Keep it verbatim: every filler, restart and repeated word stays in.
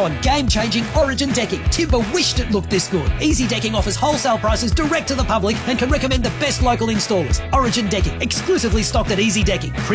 on game-changing Origin decking. Timber wished it looked this good. Easy Decking offers wholesale prices direct to the public and can recommend the best local installers. Origin Decking, exclusively stocked at Easy Decking.